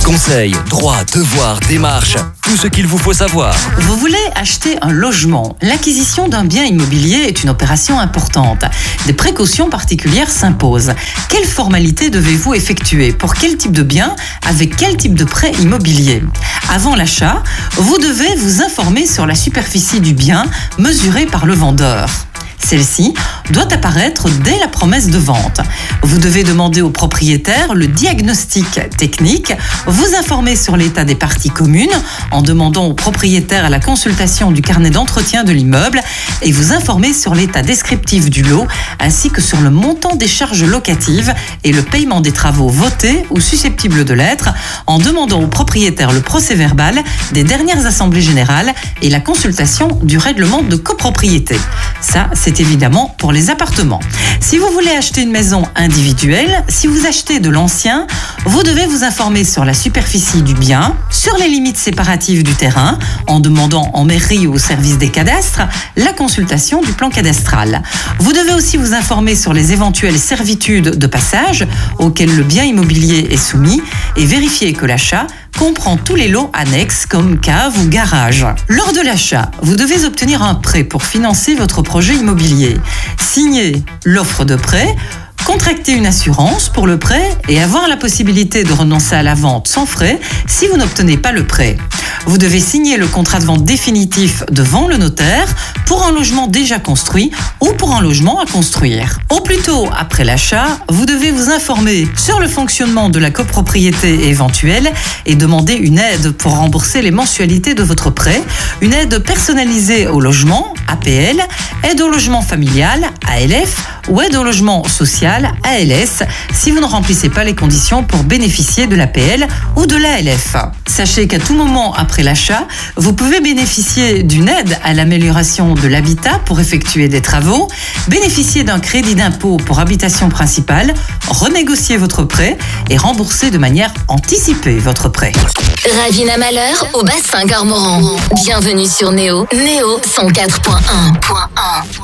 Conseils, droits, devoirs, démarches, tout ce qu'il vous faut savoir. Vous voulez acheter un logement. L'acquisition d'un bien immobilier est une opération importante. Des précautions particulières s'imposent. Quelles formalités devez-vous effectuer? Pour quel type de bien? Avec quel type de prêt immobilier? Avant l'achat, vous devez vous informer sur la superficie du bien mesurée par le vendeur. Celle-ci doit apparaître dès la promesse de vente. Vous devez demander au propriétaire le diagnostic technique, vous informer sur l'état des parties communes en demandant au propriétaire la consultation du carnet d'entretien de l'immeuble et vous informer sur l'état descriptif du lot ainsi que sur le montant des charges locatives et le paiement des travaux votés ou susceptibles de l'être en demandant au propriétaire le procès-verbal des dernières assemblées générales et la consultation du règlement de copropriété. Ça, c'est évidemment pour les appartements. Si vous voulez acheter une maison individuelle, si vous achetez de l'ancien, vous devez vous informer sur la superficie du bien, sur les limites séparatives du terrain, en demandant en mairie ou au service des cadastres la consultation du plan cadastral. Vous devez aussi vous informer sur les éventuelles servitudes de passage auxquelles le bien immobilier est soumis et vérifier que l'achat comprend tous les lots annexes comme cave ou garage. Lors de l'achat, vous devez obtenir un prêt pour financer votre projet immobilier. Signer l'offre de prêt, contracter une assurance pour le prêt et avoir la possibilité de renoncer à la vente sans frais si vous n'obtenez pas le prêt. Vous devez signer le contrat de vente définitif devant le notaire pour un logement déjà construit ou pour un logement à construire. Au plus tôt après l'achat, vous devez vous informer sur le fonctionnement de la copropriété éventuelle et demander une aide pour rembourser les mensualités de votre prêt, une aide personnalisée au logement, APL, aide au logement familial, ALF, ou aide au logement social, ALS, si vous ne remplissez pas les conditions pour bénéficier de l'APL ou de l'ALF. Sachez qu'à tout moment après l'achat, vous pouvez bénéficier d'une aide à l'amélioration de l'habitat pour effectuer des travaux, bénéficier d'un crédit d'impôt pour habitation principale, renégocier votre prêt et rembourser de manière anticipée votre prêt. Ravina Malheur au bassin Garmoran. Bienvenue sur Néo 104.1.